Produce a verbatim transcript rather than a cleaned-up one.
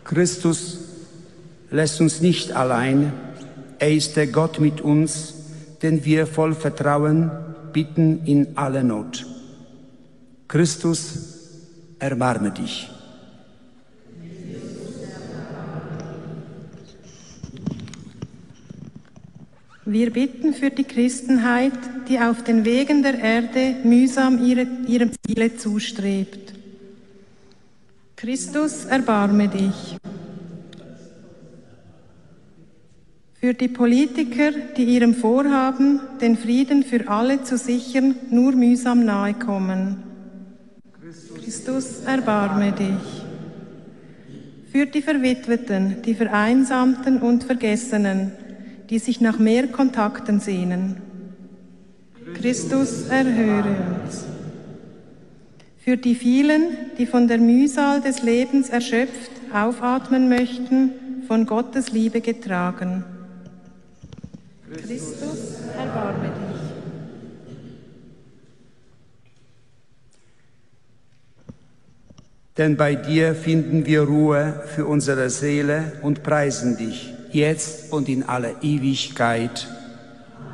Christus lässt uns nicht allein, er ist der Gott mit uns, den wir voll Vertrauen bitten in aller Not. Christus, erbarme dich. Wir bitten für die Christenheit, die auf den Wegen der Erde mühsam ihre, ihrem Ziele zustrebt. Christus, erbarme dich. Für die Politiker, die ihrem Vorhaben, den Frieden für alle zu sichern, nur mühsam nahe kommen. Christus, erbarme dich. Für die Verwitweten, die Vereinsamten und Vergessenen, die sich nach mehr Kontakten sehnen. Christus, erhöre uns. Für die vielen, die von der Mühsal des Lebens erschöpft aufatmen möchten, von Gottes Liebe getragen. Christus, erbarme dich. Denn bei dir finden wir Ruhe für unsere Seele und preisen dich, jetzt und in aller Ewigkeit.